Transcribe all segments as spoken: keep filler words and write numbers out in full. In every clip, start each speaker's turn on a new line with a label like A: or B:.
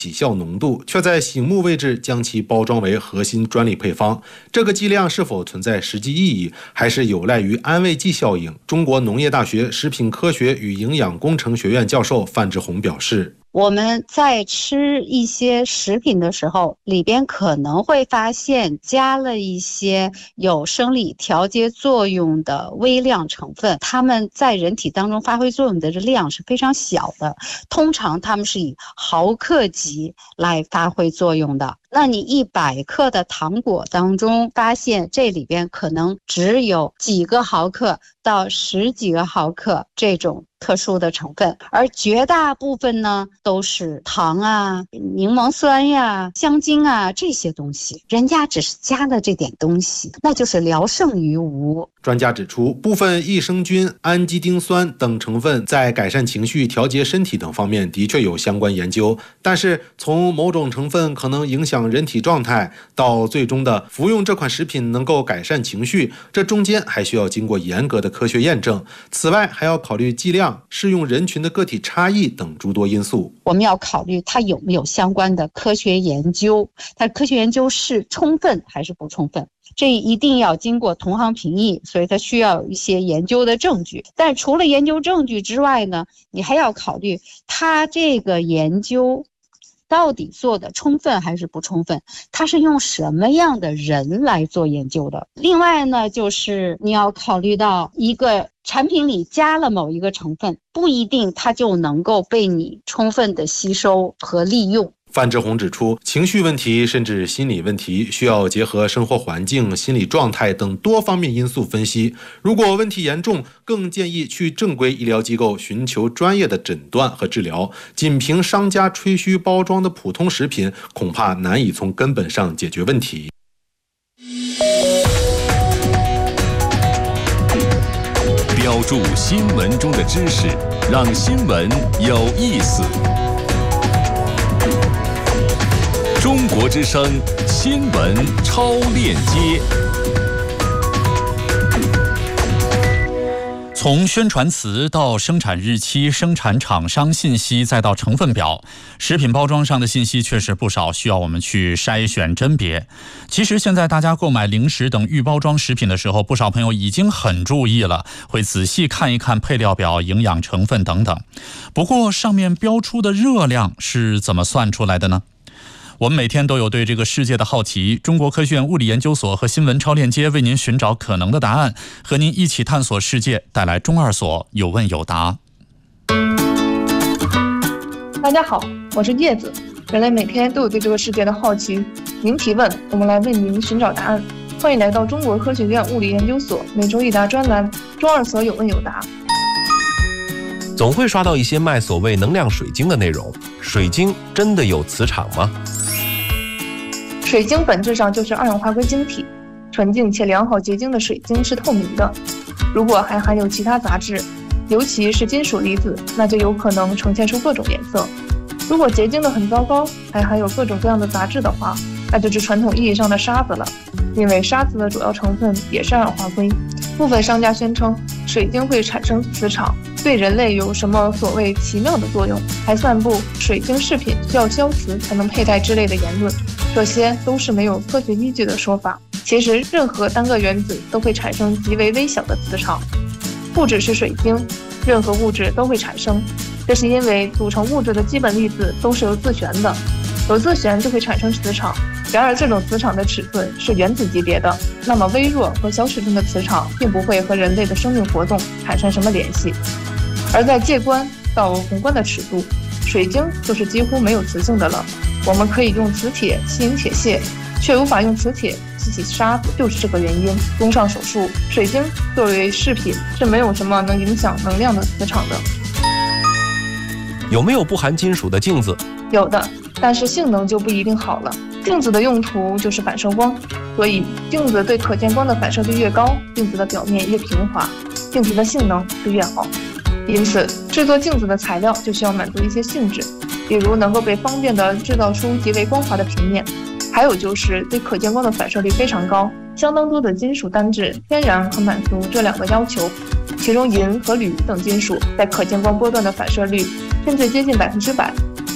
A: 起效浓度，却在醒目位置将其包装为核心专利配方。这个剂量是否存在实际意义，还是有赖于安慰剂效应？中国农业大学食品科学与营养工程学院教授范志红表示，
B: 我们在吃一些食品的时候，里边可能会发现加了一些有生理调节作用的微量成分，它们在人体当中发挥作用的量是非常小的，通常它们是以毫克级来发挥作用的。那你一百克的糖果当中发现这里边可能只有几个毫克到十几个毫克这种特殊的成分，而绝大部分呢都是糖啊、柠檬酸呀、香精啊这些东西，人家只是加了这点东西，那就是聊胜于无。
A: 专家指出，部分益生菌、氨基丁酸等成分在改善情绪、调节身体等方面的确有相关研究，但是从某种成分可能影响人体状态到最终的服用这款食品能够改善情绪，这中间还需要经过严格的科学验证。此外，还要考虑剂量、适用人群的个体差异等诸多因素。
B: 我们要考虑它有没有相关的科学研究，它科学研究是充分还是不充分，这一定要经过同行评议，所以它需要有一些研究的证据。但除了研究证据之外呢，你还要考虑它这个研究到底做的充分还是不充分，它是用什么样的人来做研究的。另外呢，就是你要考虑到一个产品里加了某一个成分，不一定它就能够被你充分的吸收和利用。
A: 范志红指出，情绪问题甚至心理问题需要结合生活环境、心理状态等多方面因素分析。如果问题严重，更建议去正规医疗机构寻求专业的诊断和治疗。仅凭商家吹嘘包装的普通食品，恐怕难以从根本上解决问题。
C: 标注新闻中的知识，让新闻有意思。中国之声新闻超链接。
D: 从宣传词到生产日期、生产厂商信息，再到成分表，食品包装上的信息确实不少，需要我们去筛选甄别。其实现在大家购买零食等预包装食品的时候，不少朋友已经很注意了，会仔细看一看配料表、营养成分等等。不过上面标出的热量是怎么算出来的呢？我们每天都有对这个世界的好奇，中国科学院物理研究所和新闻超链接为您寻找可能的答案，和您一起探索世界，带来中二所有问有答。
E: 大家好，我是叶子。人类每天都有对这个世界的好奇，您提问，我们来为您寻找答案。欢迎来到中国科学院物理研究所每周一答专栏，中二所有问有答。
F: 总会刷到一些卖所谓能量水晶的内容，水晶真的有磁场吗？
E: 水晶本质上就是二氧化硅晶体，纯净且良好结晶的水晶是透明的。如果还含有其他杂质，尤其是金属离子，那就有可能呈现出各种颜色。如果结晶的很糟糕，还含有各种各样的杂质的话，那就是传统意义上的沙子了，因为沙子的主要成分也是二氧化硅。部分商家宣称水晶会产生磁场，对人类有什么所谓奇妙的作用，还散布水晶饰品需要消磁才能佩戴之类的言论，这些都是没有科学依据的说法。其实任何单个原子都会产生极为微小的磁场，不只是水晶，任何物质都会产生，这是因为组成物质的基本粒子都是有自旋的，有自旋就会产生磁场。然而这种磁场的尺寸是原子级别的，那么微弱和小尺寸的磁场并不会和人类的生命活动产生什么联系。而在介观到宏观的尺度，水晶就是几乎没有磁性的了。我们可以用磁铁吸引铁屑，却无法用磁铁吸起沙子，就是这个原因。综上所述，水晶作为饰品是没有什么能影响能量的磁场的。
F: 有没有不含金属的镜子？
E: 有的，但是性能就不一定好了。镜子的用途就是反射光，所以镜子对可见光的反射率越高，镜子的表面越平滑，镜子的性能就越好。因此制作镜子的材料就需要满足一些性质，比如能够被方便地制造出极为光滑的平面，还有就是对可见光的反射率非常高。相当多的金属单质天然可满足这两个要求，其中银和铝等金属在可见光波段的反射率甚至接近百分之百。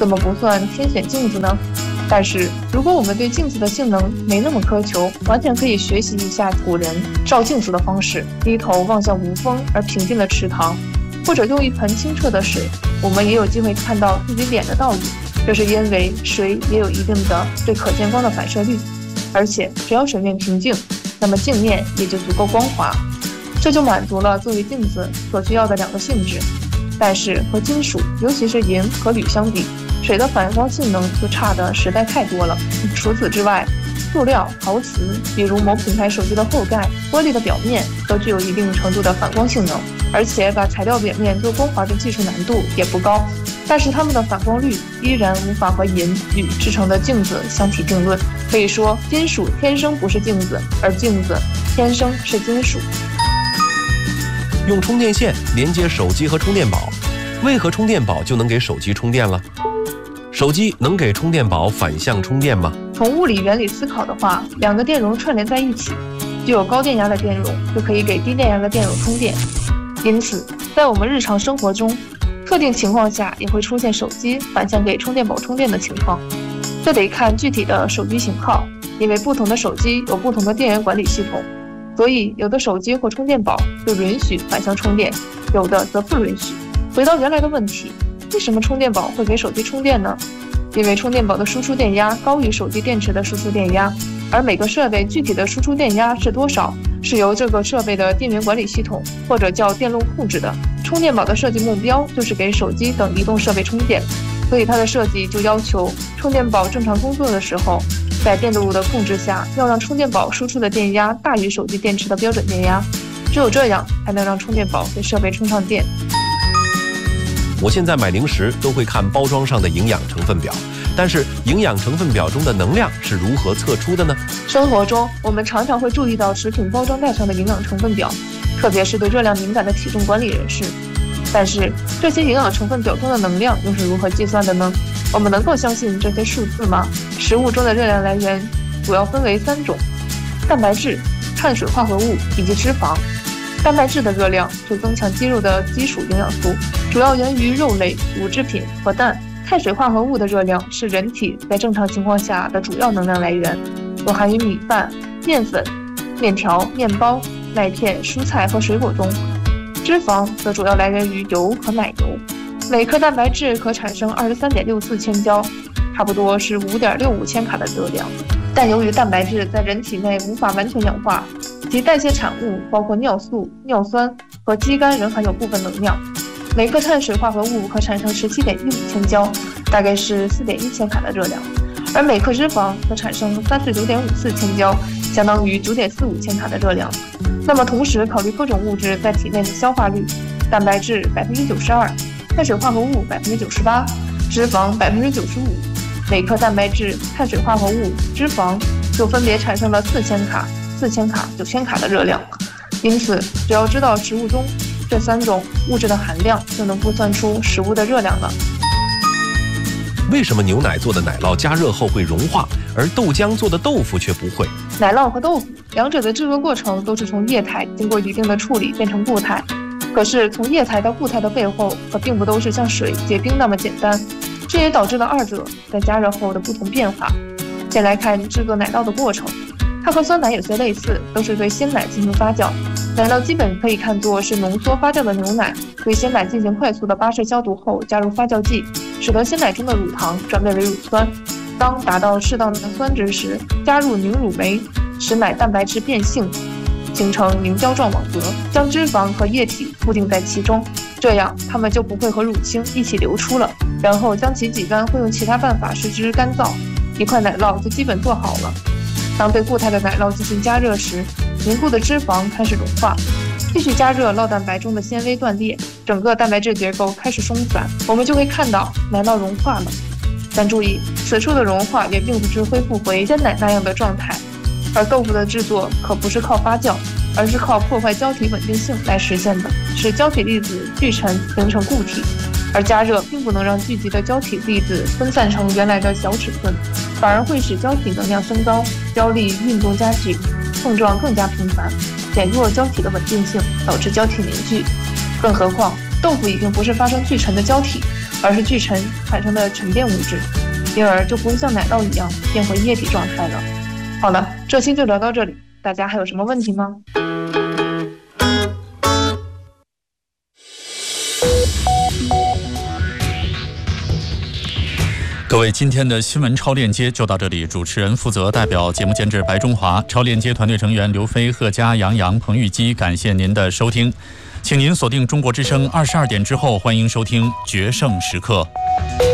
E: 怎么不算天选镜子呢？但是如果我们对镜子的性能没那么苛求，完全可以学习一下古人照镜子的方式，低头望向无风而平静的池塘，或者用一盆清澈的水，我们也有机会看到自己脸的倒影。这是因为水也有一定的对可见光的反射率，而且只要水面平静，那么镜面也就足够光滑，这就满足了作为镜子所需要的两个性质。但是和金属，尤其是银和铝相比，水的反光性能就差的实在太多了。除此之外，塑料、陶瓷，比如某品牌手机的后盖、玻璃的表面，都具有一定程度的反光性能，而且把材料表面做光滑的技术难度也不高。但是它们的反光率依然无法和银、铝制成的镜子相提并论。可以说，金属天生不是镜子，而镜子天生是金属。
F: 用充电线连接手机和充电宝，为何充电宝就能给手机充电了？手机能给充电宝反向充电吗？
E: 从物理原理思考的话，两个电容串联在一起，具有高电压的电容就可以给低电压的电容充电。因此，在我们日常生活中，特定情况下也会出现手机反向给充电宝充电的情况。这得看具体的手机型号，因为不同的手机有不同的电源管理系统，所以有的手机或充电宝就允许反向充电，有的则不允许。回到原来的问题，为什么充电宝会给手机充电呢？因为充电宝的输出电压高于手机电池的输出电压，而每个设备具体的输出电压是多少，是由这个设备的电源管理系统或者叫电路控制的。充电宝的设计目标就是给手机等移动设备充电，所以它的设计就要求充电宝正常工作的时候，在电路的控制下，要让充电宝输出的电压大于手机电池的标准电压，只有这样才能让充电宝给设备充上电。
F: 我现在买零食都会看包装上的营养成分表，但是营养成分表中的能量是如何测出的呢？
E: 生活中我们常常会注意到食品包装袋上的营养成分表，特别是对热量敏感的体重管理人士。但是这些营养成分表中的能量又是如何计算的呢？我们能够相信这些数字吗？食物中的热量来源主要分为三种：蛋白质、碳水化合物以及脂肪。蛋白质的热量是增强肌肉的基础营养素，主要源于肉类、乳制品和蛋。碳水化合物的热量是人体在正常情况下的主要能量来源，有含于米饭、面粉、面条、面包、麦片、蔬菜和水果中。脂肪则主要来源于油和奶油，每克蛋白质可产生 二十三点六四 千焦，差不多是 五点六五 千卡的热量。但由于蛋白质在人体内无法完全氧化，其代谢产物包括尿素、尿酸和肌酐仍含有部分能量。每克碳水化合物可产生 十七点一五 千焦，大概是 四点一 千卡的热量，而每克脂肪可产生 三十九点五四 千焦，相当于 九点四五 千卡的热量。那么同时考虑各种物质在体内的消化率，蛋白质 百分之九十二， 碳水化合物 百分之九十八， 脂肪 百分之九十五， 每克蛋白质、碳水化合物、脂肪就分别产生了四千卡、四千卡、九千卡的热量。因此只要知道食物中这三种物质的含量，就能估算出食物的热量了。
F: 为什么牛奶做的奶酪加热后会融化，而豆浆做的豆腐却不会？
E: 奶酪和豆腐两者的制作过程都是从液态经过一定的处理变成固态，可是从液态到固态的背后可并不都是像水结冰那么简单，这也导致了二者在加热后的不同变化。先来看制作奶酪的过程，它和酸奶有些类似，都是对鲜奶进行发酵。奶酪基本可以看作是浓缩发酵的牛奶，对鲜奶进行快速的巴氏消毒后，加入发酵剂，使得鲜奶中的乳糖转变为乳酸。当达到适当的酸值时，加入凝乳酶，使奶蛋白质变性，形成凝胶状网格，将脂肪和液体固定在其中，这样它们就不会和乳清一起流出了。然后将其挤干，或用其他办法使之干燥，一块奶酪就基本做好了。当对固态的奶酪进行加热时，凝固的脂肪开始融化，继续加热，酪蛋白中的纤维断裂，整个蛋白质结构开始松散，我们就会看到奶酪融化了。但注意，此处的融化也并不是恢复回鲜奶那样的状态，而豆腐的制作可不是靠发酵，而是靠破坏胶体稳定性来实现的，使胶体粒子聚沉形成固体。而加热并不能让聚集的胶体粒子分散成原来的小尺寸，反而会使胶体能量升高，胶粒运动加剧，碰撞更加频繁，减弱胶体的稳定性，导致胶体凝聚。更何况豆腐已经不是发生聚沉的胶体， 而是聚沉产生的沉淀物质，因而就不会像奶酪一样变回液体状态了。好了，这期就聊到这里，大家还有什么问题吗？
D: 各位，今天的新闻超链接就到这里。主持人负责代表节目监制白中华，超链接团队成员刘飞、贺佳、杨洋、彭玉基，感谢您的收听。请您锁定中国之声二十二点之后，欢迎收听《决胜时刻》。